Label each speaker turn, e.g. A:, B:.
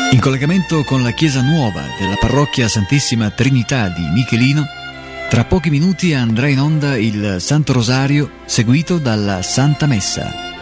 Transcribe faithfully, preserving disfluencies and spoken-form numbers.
A: In collegamento con la chiesa nuova della parrocchia Santissima Trinità di Michelino, tra pochi minuti andrà in onda il Santo Rosario seguito dalla Santa Messa.